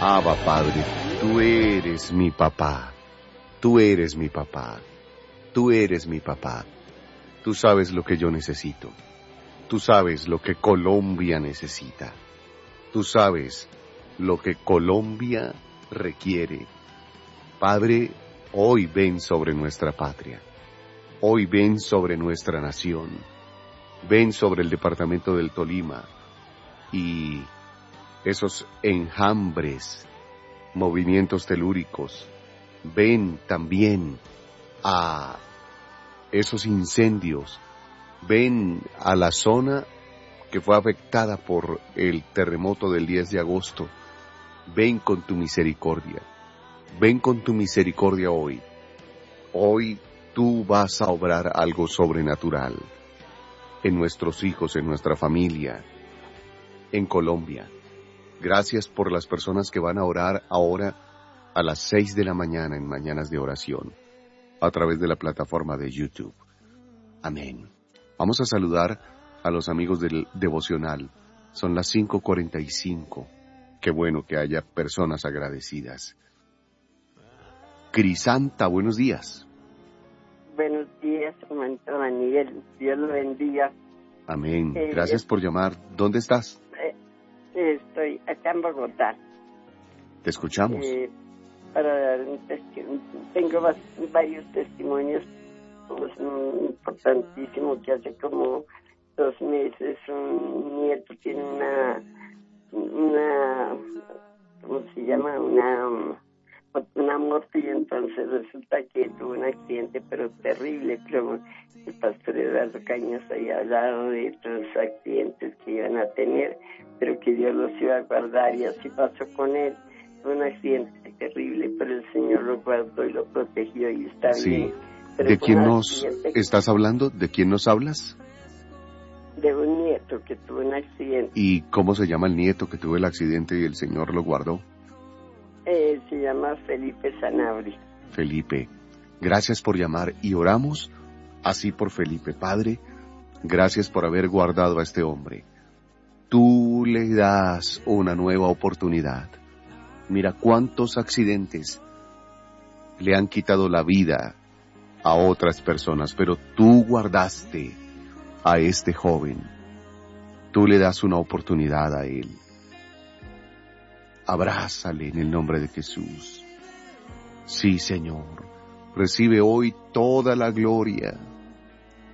Abba, Padre, tú eres mi papá. Tú eres mi papá. Tú eres mi papá. Tú sabes lo que yo necesito. Tú sabes lo que Colombia necesita. Tú sabes lo que Colombia requiere. Padre, hoy ven sobre nuestra patria. Hoy ven sobre nuestra nación. Ven sobre el departamento del Tolima y esos enjambres, movimientos telúricos. Ven también a esos incendios. Ven a la zona que fue afectada por el terremoto del 10 de agosto. Ven con tu misericordia. Ven con tu misericordia hoy. Hoy tú vas a obrar algo sobrenatural en nuestros hijos, en nuestra familia, en Colombia. Gracias por las personas que van a orar ahora a las 6 de la mañana en Mañanas de Oración, a través de la plataforma de YouTube. Amén. Vamos a saludar a los amigos del devocional. Son las 5:45. Qué bueno que haya personas agradecidas. Crisanta, buenos días. Buenos días, hermanito Daniel. Dios lo bendiga. Amén. Gracias por llamar. ¿Dónde estás? Estoy acá en Bogotá. Te escuchamos. Para dar un testimonio. Tengo varios testimonios. Pues, importantísimo que hace como 2 meses un nieto tiene una ¿cómo se llama? Una muerte, y entonces resulta que tuvo un accidente pero terrible. Pero el pastor Eduardo Cañas había hablado de otros accidentes que iban a tener, pero que Dios los iba a guardar, y así pasó con él. Fue un accidente terrible, pero el Señor lo guardó y lo protegió y está bien. Pero ¿de quién nos estás hablando? ¿De quién nos hablas? De un nieto que tuvo un accidente. ¿Y cómo se llama el nieto que tuvo el accidente y el Señor lo guardó? Se llama Felipe Sanabria. Felipe, gracias por llamar y oramos así por Felipe. Padre, gracias por haber guardado a este hombre. Tú le das una nueva oportunidad. Mira cuántos accidentes le han quitado la vida a otras personas, pero tú guardaste a este joven. Tú le das una oportunidad a él. Abrázale en el nombre de Jesús. Sí, Señor, recibe hoy toda la gloria,